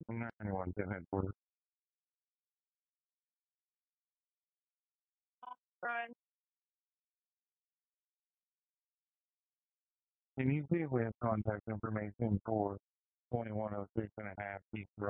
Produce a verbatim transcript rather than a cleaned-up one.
ninety-one ten headquarters. Run. Can you see if we have contact information for twenty-one oh six and a half East Road?